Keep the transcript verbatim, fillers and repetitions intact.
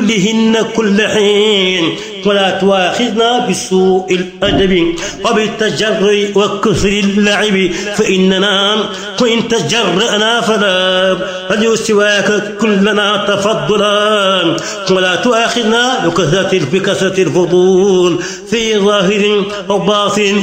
كلهن كل حين ولا تواخذنا بسوء الأدب وبالتجرع وكثر اللعب فإننا وإن تجرأنا فلا رجو سواك كلنا تفضلا ولا تواخذنا بكثرة بكثرة الفضول في ظاهر أو باطن